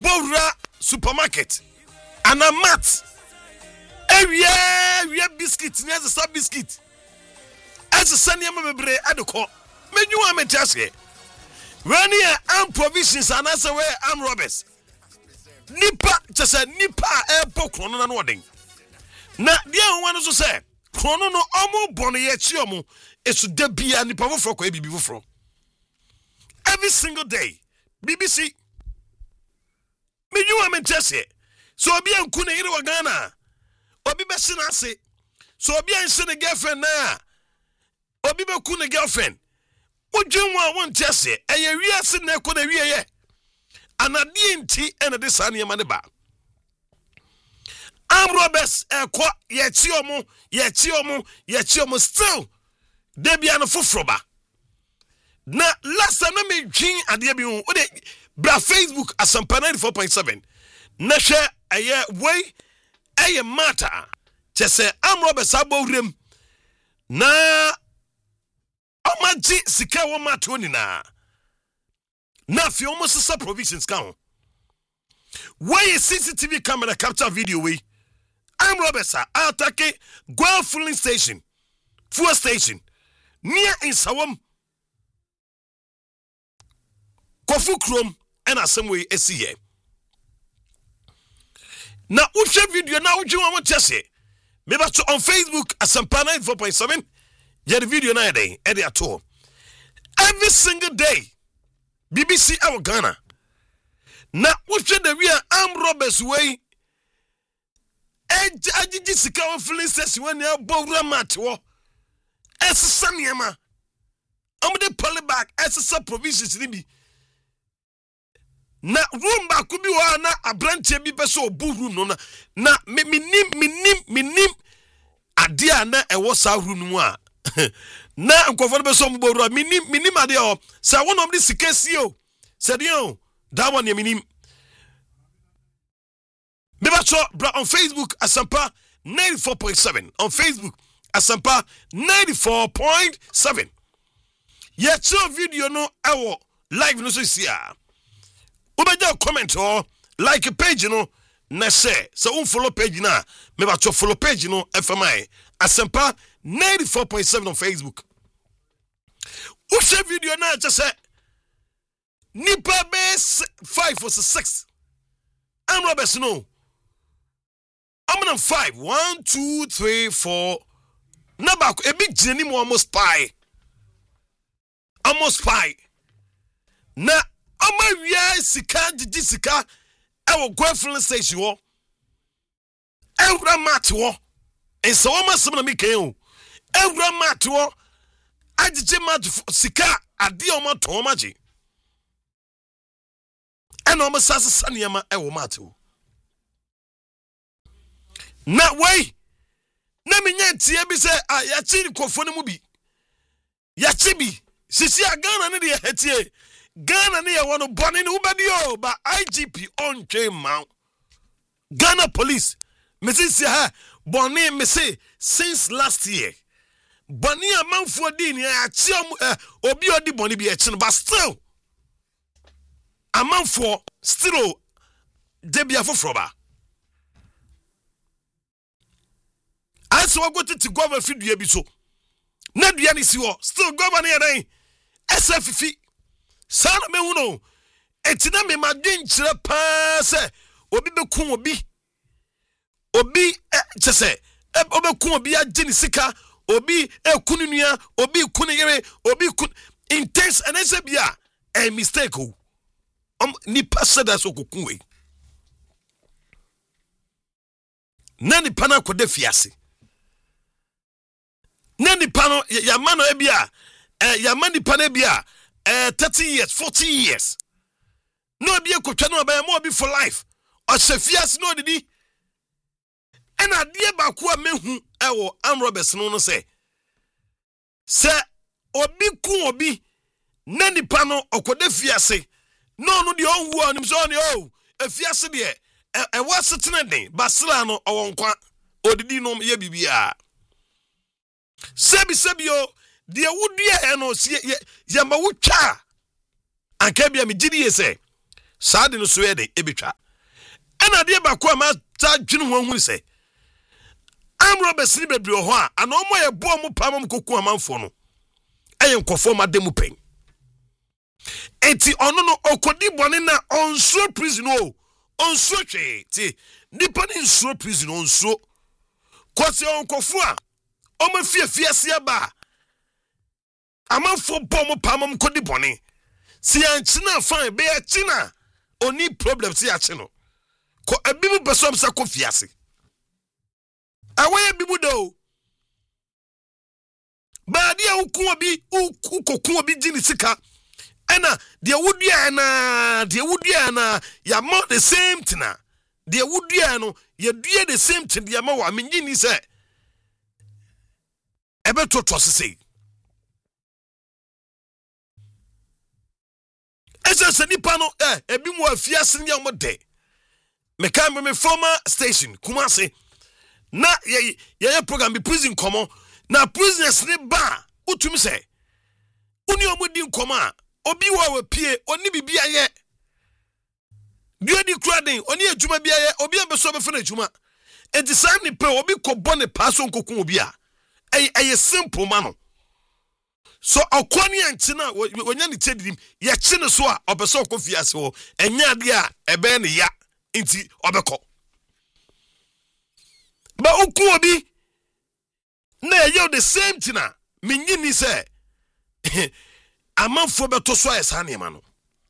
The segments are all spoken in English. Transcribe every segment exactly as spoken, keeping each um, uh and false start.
Bora supermarket and a mat. Ewia ewia biscuit ni as a sub biscuit. As a sunny mebre at the call. Menu am just here. When here am provisions and as away am robbers. Nipa just a nipa airport chrono and wording. Na dia one to say chrono no omo boni yechiomo is to debia nipa for ko ebi bifro. Every single day. B B C. Menu am just here. So obi anku na yire wa Ghana. Obi be sin ase. So obi anse ne girlfriend na. Obi be ku ne girlfriend. Wodwen wa won tese. Eye wiase na ko na wieye. Anade nti ene de sane ma ne ba. Am robbers ekọ ye chi omo, ye chi omo, ye chi omo still. De bia no foforo ba. Na last time na me twin ade bi hu. Ode bra Facebook Asampa ninety-four point seven. Na hwe eye way eye mata. Chese am robbers abowrem. Na Omaji sika wo mato ni na. Na fi almost sisa provisions kan. Why C C T V camera capture video we? I'm Roberts attack Guel filling station. Fuel station. Near in Sawam. Kofu Krom and assemble A C A. Now uche video now uche want to say. Maybe on Facebook Asampa ninety-four point seven. Yeah, the video na day, Eddie at all. Every single day, B B C our Ghana. Now, what should the real armed robbers way? Edge Ajiji Sikawa filling station when you're Bora Matwo. As a Sanyama. I'm the polyback as a sub provisions. Na room back could be one a branch be so boo room. No, na me nim, me nim, me nim. Adia na e was our room. Na comfortable some bora minim minim ade o say one of this sikesi o said you that one minim me ba bra on Facebook Asampa ninety-four point seven on Facebook Asampa ninety-four point seven ye cho video no ewo live no so sia obeja comment or like a page no na say so un follow page na me ba cho follow page no F M I Asampa ninety-four point seven on Facebook. Uche video na just say nipa base five for six. I'm Roberts no. I'm on five. One, two, three, four. Number a big jenny almost pie. Almost pie. Na ama wia sika didi sika e wo gwaflin station wo. E wura mat wo. En so ma sem na me kan o. Ewura matwo agije mat sika ade o mato maji eno o masase sanema ewo matwo na wei na menya tie bi se a ya chi kofo ne mu bi ya chi bi sisi a Ghana ne de hetie Ghana ne ye wono bone ne ubadi o ba I G P on twe ma Ghana police me sisi ha bone me say since last year Boni a man for din ya chiom obi odi boni bi e chi but still a man for still debia foforo ba aso go to government fidua bi so na dua ni si ho still government ya dan S F F sana me hu no etina me madwen kire pa se obi be kun obi obi chese obi kun obi agini sika Obi e kununia, obi kuniyere, obi kun intense and ese bia a mistake o. Um ni pasa da so kokunwe. Nani pana ko de fiase. Nani pano ya mano e bia eh ya mani pana bia eh thirty years, forty years. No bia ko twa no ba mo obi for life. O se fiase no didi. And a dear Bakua mehu ewo am Roberts no no say. Se obi ku obi nani pano okode fiase. No no di onwu anim so ni o. E fiase de e e was setene den basila no owonkwa odidi no ye bibia. Sebi sebi o de wudua e no se ye ma wutwa. Anka bia me gidi ye say. Sad no so yede ebetwa. Ena de ba ko ma ta dwene ho hu se. Am Roberts ni bebre ho a ana omo ye bo mo pam mo koku amanfo no. Eye nkofo ma dem pen. Enti ono no okodi bone na onso prison o. Onso twe ti nipa ni nso prison onso. Kwase onkofo a omo fie fie sia ba. Amanfo bo mo pam mo kodi bone. Si anchina fine be achina. Oni problem si achino. Ko ebibu besom sa ko fiase. Awaye bibu do. Ba dia uku obi ukoku obi jini sika. Ena dia wudua na dia wudua na ya mo the same thing na. Dia wudua no ya dua the same thing dia ma wa menjini se. Ebe to to sese. Esa se nipa no eh ebi mo afiase nya mo de. Me kan me former station Kumasi. Na ye ye program be prison komo na prisoners ne ba utumi se uni omudi nkomo a obi wa we pie oni bibia ye duadi kradin oni adwuma bia ye obi abeso be fena adwuma enti san ni pe obi kobɔ ne paso nkokun obi a ey ey simple man so okoni anti na wonya ne tedidim ye kye ne so a obeso okofiase wo enya de a ebe ne ya enti obekɔ ba uku obi na ye the same thing na menyini say amanfo beto so ayesa ne ma no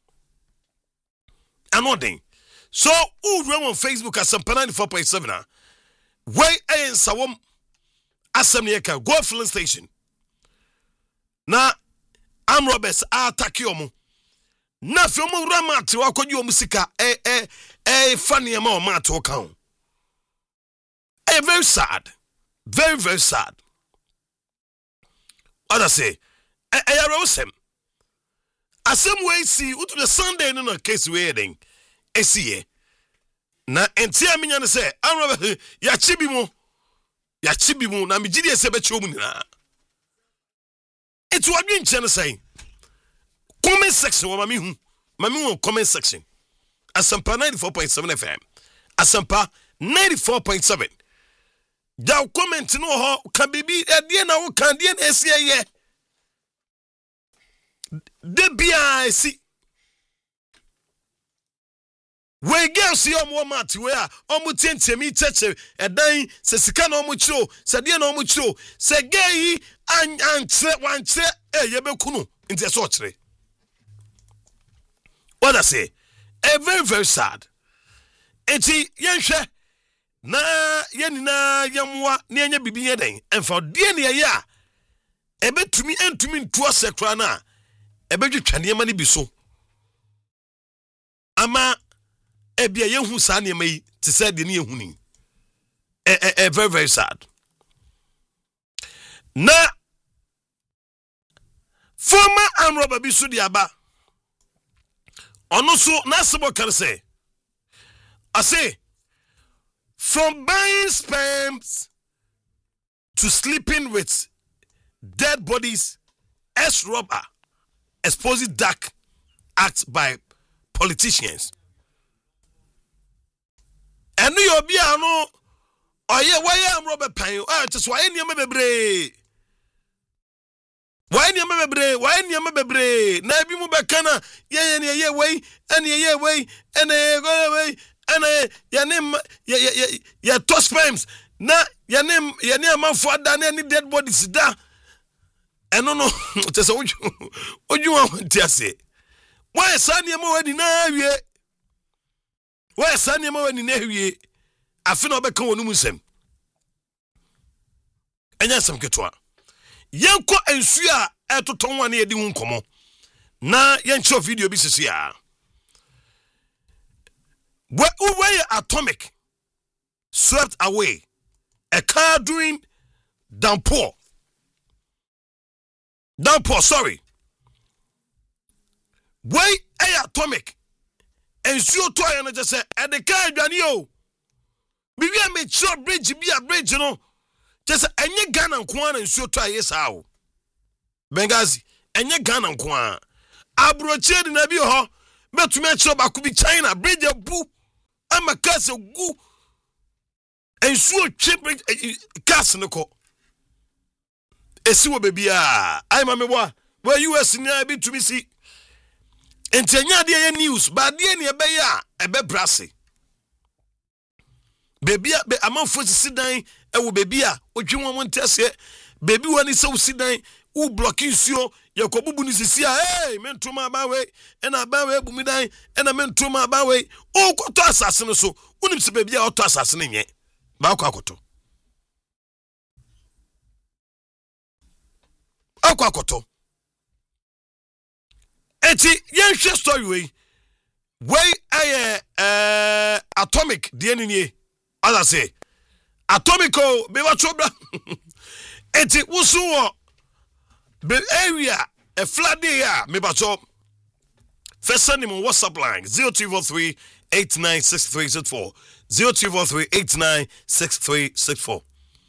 anoden so who on Facebook Asempa ninety-four point seven ah way ayen sawom asem ne ka go filling station na Am Roberts attack yomo na fi omo ramate wakoji omo sika eh eh eh funny ma o ma to kan. Eh, very sad. Very, very sad. What I say, I arose him. As some way see, what the Sunday no case wedding. I see. Na entia minya say, I'm ya chibimu. Ya chibimu, na mijidi sebe chomuna. It's what you intend say. Comment section, mami hu. Mami hu comment section. Asempa ninety-four point seven F M. Asempa ninety-four point seven. Da comment no ho ka bibi e na wo kan de na esie ye de bia si we girls yo mo mat we a omo tientemi cheche edan se sika na omo chiro se de na omo chiro se gay an antre wantre e ye bekunu nti so chire. What I say, a very very sad. Enti yenhwe na yenina yamwa ne anya bibi yeden emfa de ne ye a ebetumi entumi ntu asekra na ebedwetwane ma ne bi so ama ebia yehu sa ne mai te say de ne yehu ni e e very very sad. Na former Am Roberts bi so di aba ono so na sebo kan say I say from buying sperms to sleeping with dead bodies, ex-robber exposing dark acts by politicians. And you be a no, oh yeah, why am Robert Pine? Oh, just why any bebre? Why any bebre? Why any bebre? Na bi mu bekana, yeah, yeah, yeah, way, and yeah, way, and go away. And uh, your name, your your your two sperms. Na your name, your name, man for that any dead bodies da. And no no, just what you what you want to say. Why son your more than na why son your more than na I feel no be kan wonu musem. Enya sam ketwa. Yenko ensu a etoton wane edi hu nkomo. Na yencho video bi sisi a. Where where atomic swept away a car during downpour. Downpour, sorry. Where a atomic and so toy and just say and the car Daniel. Maybe I made sure bridge be a bridge, you know. Just any gun and quan and so toy yes how. Bengazi, any gun and quan. Abroche in a bio. betumi achiro ba ku bi China bridge abu ama cars gu ensuo twe cars ne ko esi wo baby a ai ma me boa we U S nya betumi si entenya de ye news ba de ne ebe ya ebe brase baby a be amanfo sidan e wo baby a odwe won ntese baby woni se wo sidan u blocking suo yakobubu ni sisi a hey mentuma ba we ena ba we bu mi dan ena mentuma ba we o koto asase no so unim se baby a oto asase ne nye ba kwa koto akwa koto eti yenhwe story we we aye eh atomic de ni as I say atomico be wa chobra eti wusu wo the area a flood there me bacho first send him on WhatsApp line zero two four three eight nine six three six four zero two four three eight nine six three six four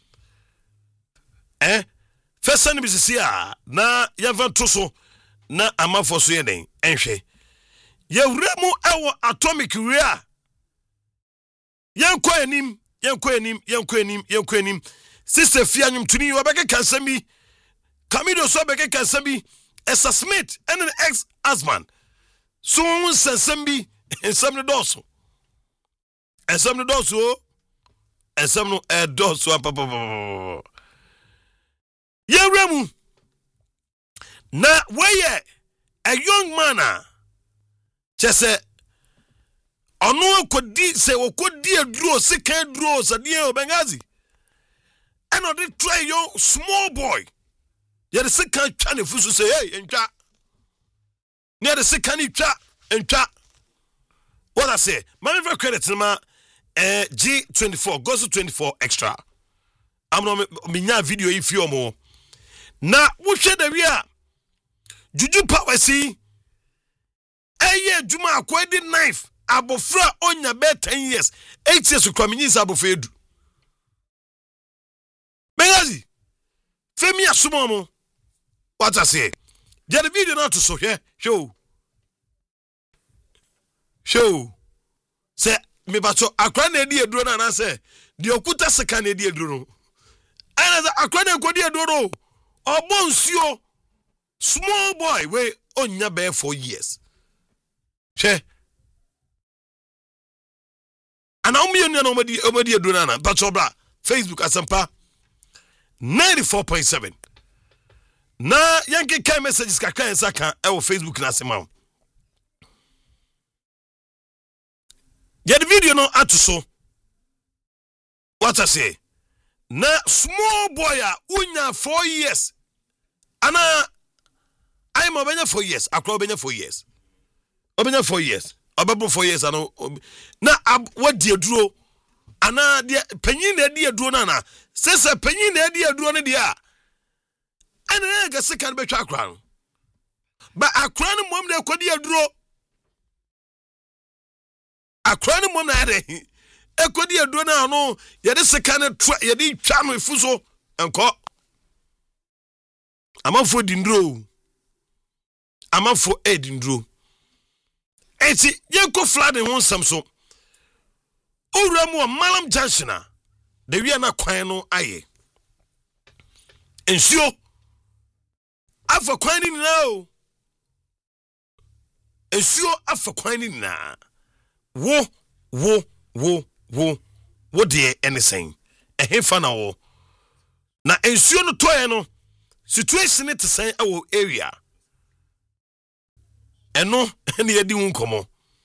eh first send him is here na yavan toso na amafo so yeden enhwe ye wremu ewo atomic area yanko enim yanko enim yanko enim yanko enim sister fianyum tuni obeke kansami Kamido so beke kasabi Esa Smith and an ex-husband. So one sasembi and some the doso. And some the doso and some no a doso papa. Ye remu. Na weye a young man chese ono could di say o could di a draw second draw sa di o Bengazi. And I did try your small boy. Yet the second channel for say, hey, and chat. Near the second chat and chat. What I say, my favorite credit to my uh, G twenty-four, goes to twenty-four extra. I'm not minya video if you're more. Now, what should the real Juju Power see? A year, Juma, quite the knife. Abofra on your bed ten years, eight years to come in his abofedu. Bengazi, Femi Asumomo. What I say? Get the video not to so here. Show. Show. Say, me bacho, akwa na di eduro na say, di okuta seka na di eduro. Ana za akwa na ko di eduro. Obonsuo. Small boy we onya be for years. Che. Ana omi nya na omadi omadi eduro na bacho bra. Facebook asampa ninety-four point seven. Na yanke kai messages kakra ensa kan e wo Facebook na sema. Ya the video no atuso. What I say? Na small boy a unya four years. Ana I'm obenya four years. Akwa obenya four years. Obenya four years. Obabo four years ano na what die duro ana de panyin na die duro na na sese panyin na die duro ne dia. And I get second be twa crown. But a crown mom de kwadi aduro. A crown mom na de. E kwadi aduro na no ye de second twa ye de twa no ifuso enko. Amafo dindro. Amafo edindro. Eti ye ko flood in one samso. Owramu Malam Junction na de wi na kwan no aye. Ensio afa kwan ni na Ensio afa kwan ni na wo wo wo wo wo de anything e hefa na wo na ensio no toye no situation it say awo area eno ene yedi hu nkomo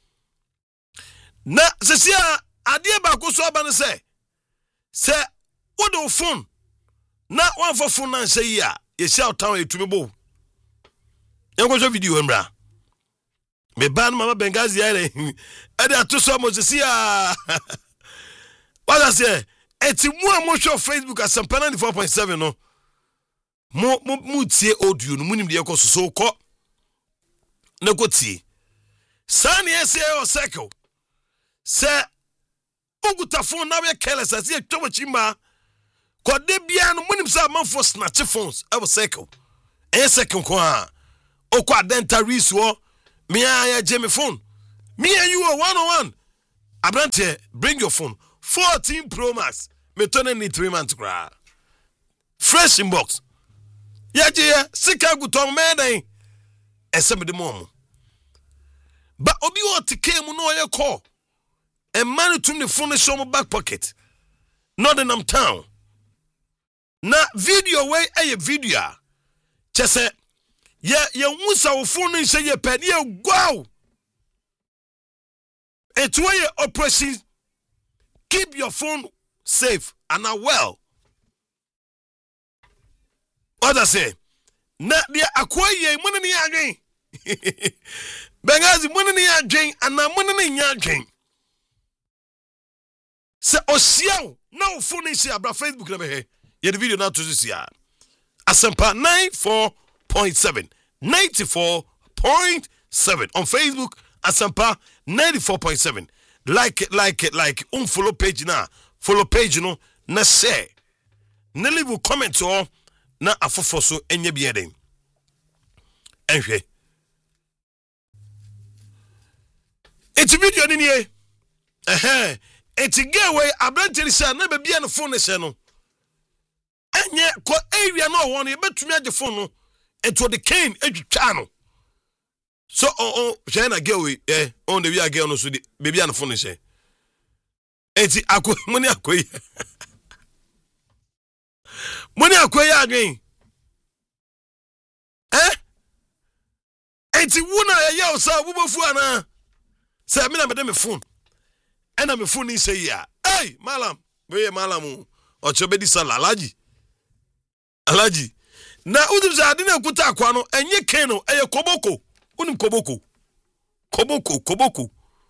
na sesia ade ba ko so aba no say se wo do phone na one for phone na say ya ye shout town etumi bo yango so video mbra me ban mama Bengazi ere e dey atoso mo sesia what I say eti mu amosho Facebook asampa ninety-four point seven no mo mo tie audio no munim de ekoso so ko na ko tie sani ese o circle se oguta phone na we careless as e twa chima ko de bia no munim sa manfo snatch phones e wo circle e circle ko a o ko adenta riso me ya je me phone Me and you are one on one. Abrante, bring your phone. fourteen Pro Max. Me turn in three months. Fresh inbox. Yeah, yeah. Sika gutom me esem de mom. But obi o tike mu no ye call. A man to the phone show my back pocket. Nottingham Town. Na video way a video. Chese ye ye wusa wo phone nse ye pen ye go. It's why your operation keep your phone safe and are well. What I say? Na dia akwaye money ni adwen. Bengazi money ni adwen and na money ni adwen. Se osiaw na wo phone nse abra Facebook na be he. Ye the video na to this ya. Asempa ninety-four point seven. ninety-four point seven on Facebook. Asempa ninety-four point seven. Like it, like it, like it. Um, follow page na. Follow page no. Na share. Na leave a comment or na afofo so enye bieden. Enhwe. Eti video ni nie. Eh eti giveaway abranteli sha na be bia no phone ne she no. Enye ko area no won e betumi age phone no. Ento the cane edwitwa no. So oh oh China girl we eh on the we girl no so the baby an phone she. Enti akọ money akọ. Money akọ ya adwen. Eh? Enti wona ya ya so bubofu ana. Say me na me dem phone. E na me phone ni say ya. Hey, malam, we malam o chobedi sala alaji. Alaji. Na udim za ade na kuta akwa no enye ken no eye koboko. Unim koboko. Koboko, koboko.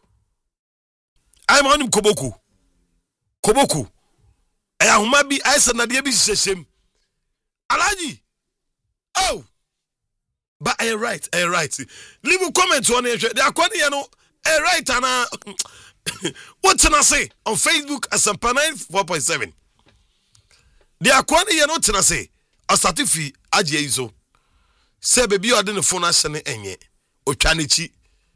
I'm on koboko. Koboko. I am maybe I said na de bi sesem. Alaji. Oh. But I right, I right. Leave a comment on it. They are quite you know, I right and uh what can I say on Facebook as Asempa ninety-four point seven. They are quite you know can I say a certifi aje izo. Say baby you are the phone asane enye. Ochanichi.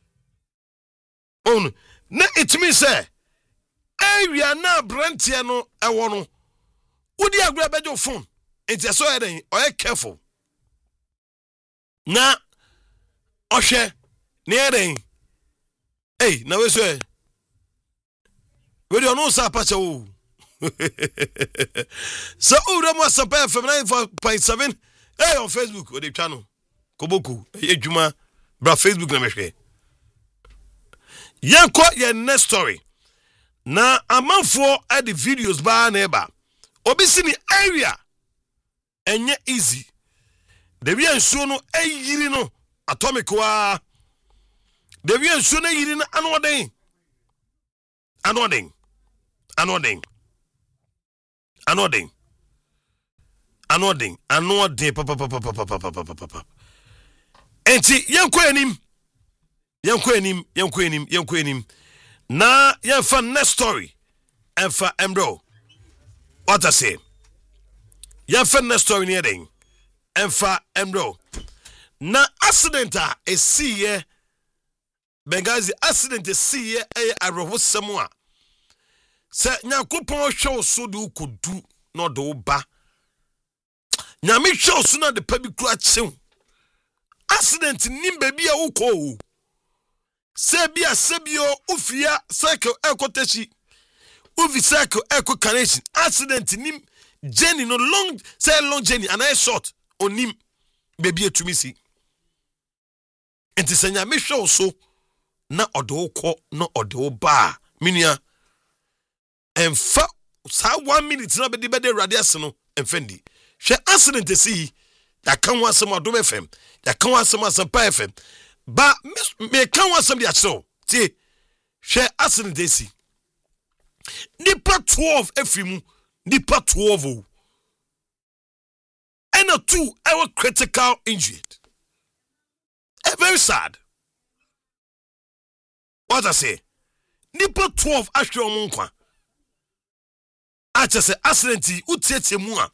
On na it me say area na brantia no ewo no wodi agura bejo phone enti so eden oye careful na ohwe ne eden eh na we so e we do no sa pacha o so ura mo Asempa F M ninety-four point seven eh on Facebook o de channel koboku ejuma bra Facebook na mehwe yanko ye next story na amanfo at the videos ba na eba obi sini area enye easy de wi ensuo no ayiri no atomic wa de wi ensuo no ayiri no anoden anoden anoden anoden anoden anoden papa papa papa papa papa enti yanko enim yanko enim yanko enim yanko enim na yanfa next story enfa embro what I say yanfa next story near den enfa embro na accident a esi ye Bengazi accident esi ye e arehosem a se nyakopon hwe so de ukodu no de oba nyame hwe so na de pa bi kura chew accident nim baby a ukọ sebia sebio ufia cycle ekotechi uvi cycle eko connection accident nim journey no long say long journey and I short onim baby etumi si enti senya me hwe so na ode ukọ na ode oba minia emfa sa one minute na be de be de radius no emfendi hwe accident esi ya kan wasem Adom F M ya kan wasem Asempa F M ba me kan wasem dia chiro ti hwe accident esi nipa twelve efimu nipa twelve o and a two I was critical injured. Eh, very sad. What I say nipa twelve ahwe omo nkwa a chese accident utiete mu a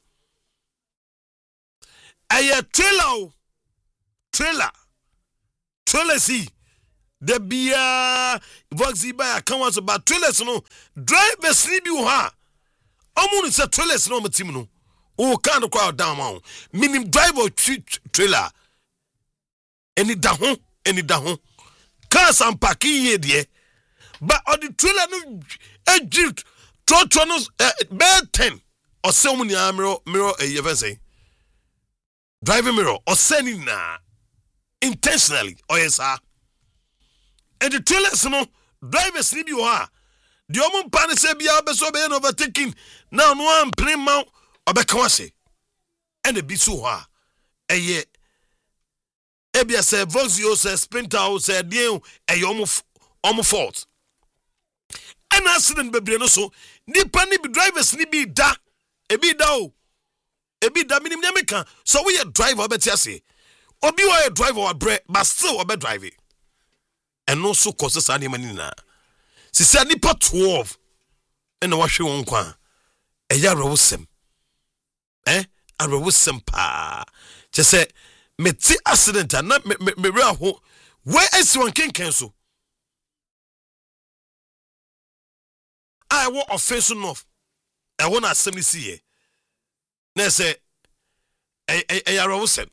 aye trailer trailer trailer see the bia Voxy by account was about trailers no drivers ni bi wo ha omu ni say trailers no team no o kan the crowd down ma minim driver trailer eni da ho eni da ho cars and parking here there but on the trailer no ejit tro tro no be ten or say omu ni mirror mirror e even say driving mirror or sending na intentionally or yes sir. And the trailers no drivers ni bi wo ha the omu pan say bia be so be overtaking now no one play mount obeka wase and the bi so ha eye ebia say Voxio say Sprinter say dey eye omu omu fault an accident bebre no so nipa ni bi drivers ni bi da e bi da o e bi da minim nyameka so we a driver obeti ase obi wa a driver wa bre but still obe drive it and no so cause sa ni mani na si say nipa twelve and na wahwe won kwa e ya rewosem eh a rewosem pa che say meti accident na me me re ho where esi won kenken so I want offense enough I want assembly see here na say e e ya rewosem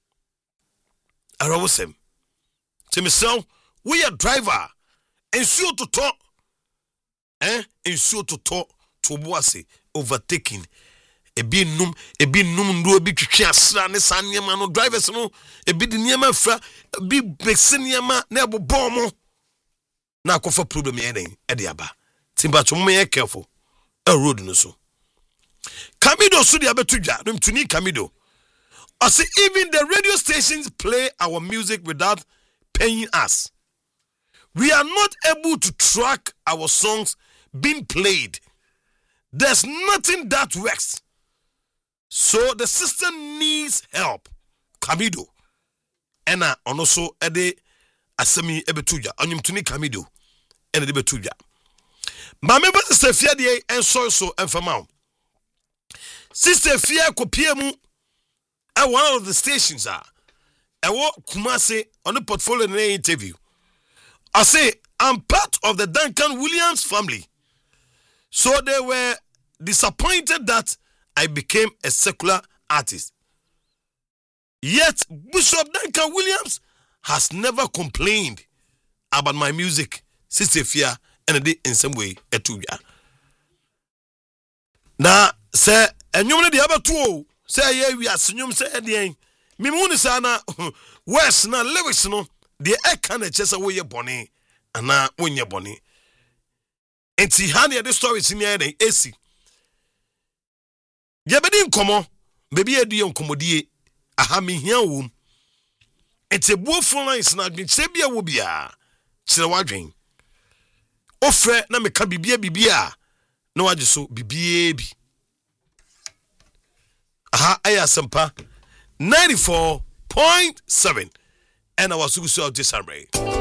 a rewosem che me so we a driver ensure to talk eh ensure to talk to boase overtaking e bi num e bi num ndo bi twetwe asra ne sanema no drivers no e bi de niema fra bi bexe niema na ebobo mo na akofa problem ye den e de aba timba to me careful a road no so Camido so de abetudwa no mtuni Camido I say even the radio stations play our music without paying us. We are not able to track our songs being played. There's nothing that works. So the system needs help. Camido. Ena onoso ede asemi ebetuja. Onyumtuni Camido. Ene de betuja. Ma member sister Fia de enso so enfama. Sister Fia kopie mu at one of the stations are. I walk Kumasi on the portfolio in an interview. I say, I'm part of the Duncan Williams family. So they were disappointed that I became a secular artist. Yet, Bishop Duncan Williams has never complained about my music, Sister Fia, and I did in some way, etuya. Now, say, and you know the other two, say, yeah, we are senyum, say, at the end. Mimuni sana West na lyrics no de e kan chese wo ye boni ana wonye boni enti hane the stories ni e den esi ye bedi nkomo bebi edi nkomodie aha me hia wo enti buofo lines na adwen se bia wo bia kire wadwen ofre na meka bibia bibia na waje so bibia bi aha aya sempa ninety-four point seven and I was so disarray.